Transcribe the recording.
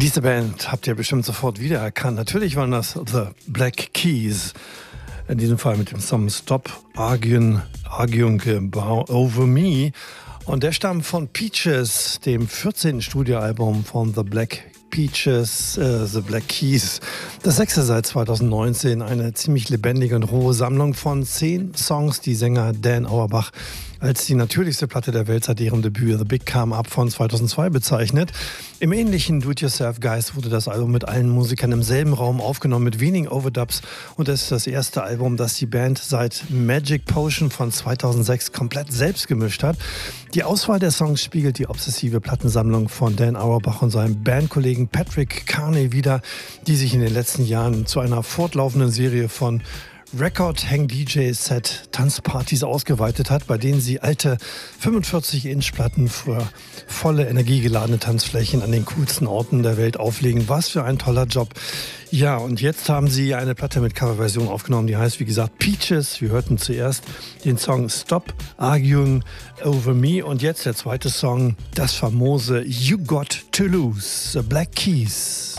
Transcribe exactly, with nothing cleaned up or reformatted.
Diese Band habt ihr bestimmt sofort wiedererkannt. Natürlich waren das The Black Keys. In diesem Fall mit dem Song Stop Arguing, Arguing Over Me. Und der stammt von Peaches, dem vierzehnten Studioalbum von The Black Peaches, äh, The Black Keys. Das sechste seit zweitausendneunzehn. Eine ziemlich lebendige und rohe Sammlung von zehn Songs, die Sänger Dan Auerbach als die natürlichste Platte der Welt seit ihrem Debüt The Big Come Up von zweitausendzwei bezeichnet. Im ähnlichen Do-it-yourself-Geist wurde das Album mit allen Musikern im selben Raum aufgenommen, mit wenigen Overdubs. Und es ist das erste Album, das die Band seit Magic Potion von zweitausendsechs komplett selbst gemischt hat. Die Auswahl der Songs spiegelt die obsessive Plattensammlung von Dan Auerbach und seinem Bandkollegen Patrick Carney wider, die sich in den letzten Jahren zu einer fortlaufenden Serie von Record-Hang-D J-Set Tanzpartys ausgeweitet hat, bei denen sie alte fünfundvierzig Inch Platten für volle, energiegeladene Tanzflächen an den coolsten Orten der Welt auflegen. Was für ein toller Job. Ja, und jetzt haben sie eine Platte mit Coverversion aufgenommen, die heißt, wie gesagt, Peaches. Wir hörten zuerst den Song Stop Arguing Over Me und jetzt der zweite Song, das famose You Got to Lose, The Black Keys.